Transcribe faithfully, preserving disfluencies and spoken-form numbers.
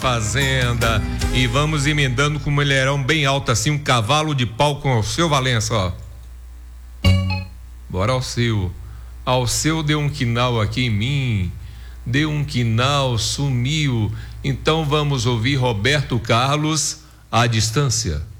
Fazenda. E vamos emendando com um mulherão bem alto assim, um cavalo de pau com o seu Valença, ó. Bora ao seu. Ao seu deu um quinal aqui em mim. Deu um quinal, sumiu. Então vamos ouvir Roberto Carlos à distância.